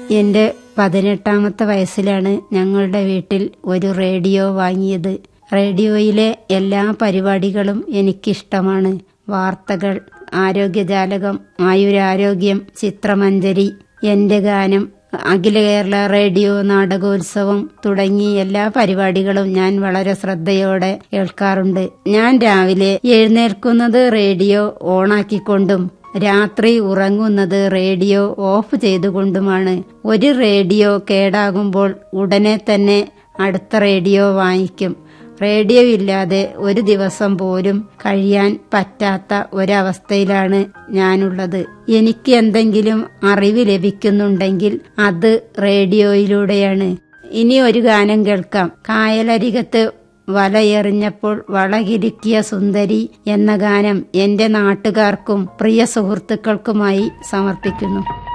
എൻ്റെ 18ാമത്തെ വയസ്സിലാണ് ഞങ്ങളുടെ വീട്ടിൽ ഒരു റേഡിയോ വാങ്ങിയത്. റേഡിയോയിലെ എല്ലാ പരിപാടികളും എനിക്കിഷ്ടമാണ്. വാർത്തകൾ, ആരോഗ്യജാലകം, ആയുരാരോഗ്യം, ചിത്രമഞ്ജരി, എൻ്റെ ഗാനം, അഖില കേരള റേഡിയോ നാടകോത്സവം തുടങ്ങി എല്ലാ പരിപാടികളും ഞാൻ വളരെ ശ്രദ്ധയോടെ കേൾക്കാറുണ്ട്. ഞാൻ രാവിലെ എഴുന്നേൽക്കുന്നത് റേഡിയോ ഓണാക്കിക്കൊണ്ടും രാത്രി ഉറങ്ങുന്നത് റേഡിയോ ഓഫ് ചെയ്തുകൊണ്ടുമാണ്. ഒരു റേഡിയോ കേടാകുമ്പോൾ ഉടനെ തന്നെ അടുത്ത റേഡിയോ വാങ്ങിക്കും. റേഡിയോ ഇല്ലാതെ ഒരു ദിവസം പോലും കഴിയാൻ പറ്റാത്ത ഒരവസ്ഥയിലാണ് ഞാനുള്ളത്. എനിക്ക് എന്തെങ്കിലും അറിവ് ലഭിക്കുന്നുണ്ടെങ്കിൽ അത് റേഡിയോയിലൂടെയാണ്. ഇനി ഒരു ഗാനം കേൾക്കാം. കായലരികത്ത് വലയെറിഞ്ഞപ്പോൾ വളകിലുക്കിയ സുന്ദരി എന്ന ഗാനം എൻ്റെ നാട്ടുകാർക്കും പ്രിയ സുഹൃത്തുക്കൾക്കുമായി സമർപ്പിക്കുന്നു.